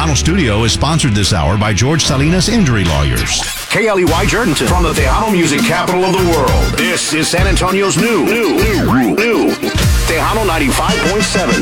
Tejano Studio is sponsored this hour by George Salinas Injury Lawyers. KLEY Jordanton from the Tejano music capital of the world. This is San Antonio's new Tejano 95.7.